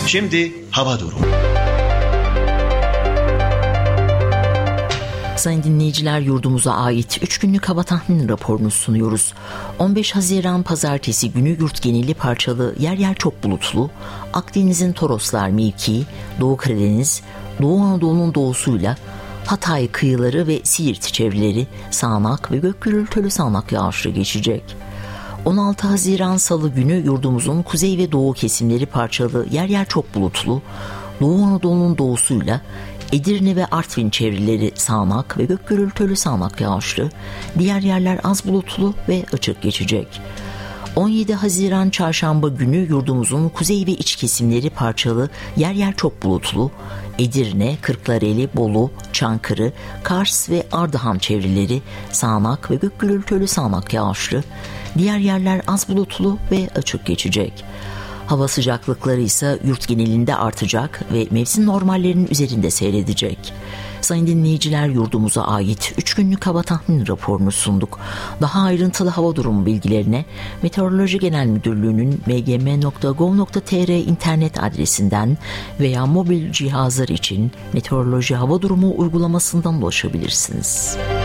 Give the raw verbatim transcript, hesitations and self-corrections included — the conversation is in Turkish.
Şimdi hava durumu. Sayın dinleyiciler, yurdumuza ait üç günlük hava tahmini raporunu sunuyoruz. on beş Haziran Pazartesi günü yurt geneli parçalı, yer yer çok bulutlu, Akdeniz'in Toroslar mevkii, Doğu Karadeniz, Doğu Anadolu'nun doğusuyla Hatay kıyıları ve Siirt çevreleri sağanak ve gök gürültülü sağanak yağışlı geçecek. on altı Haziran Salı günü yurdumuzun kuzey ve doğu kesimleri parçalı, yer yer çok bulutlu, Doğu Anadolu'nun doğusuyla Edirne ve Artvin çevreleri sağanak ve gök gürültülü sağanak yağışlı, diğer yerler az bulutlu ve açık geçecek. on yedi Haziran Çarşamba günü yurdumuzun kuzey ve iç kesimleri parçalı, yer yer çok bulutlu, Edirne, Kırklareli, Bolu, Çankırı, Kars ve Ardahan çevreleri sağanak ve gök gürültülü sağanak yağışlı, diğer yerler az bulutlu ve açık geçecek. Hava sıcaklıkları ise yurt genelinde artacak ve mevsim normallerinin üzerinde seyredecek. Sayın dinleyiciler, yurdumuza ait üç günlük hava tahmini raporunu sunduk. Daha ayrıntılı hava durumu bilgilerine Meteoroloji Genel Müdürlüğü'nün m g m nokta gov nokta t r internet adresinden veya mobil cihazlar için Meteoroloji Hava Durumu uygulamasından ulaşabilirsiniz.